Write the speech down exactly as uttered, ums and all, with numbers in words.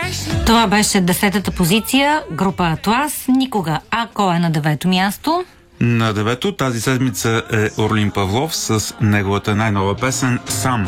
Това беше десетата позиция, група Атлас, Никога. Ако е на девето място? На девето тази седмица е Орлин Павлов с неговата най-нова песен «Сам».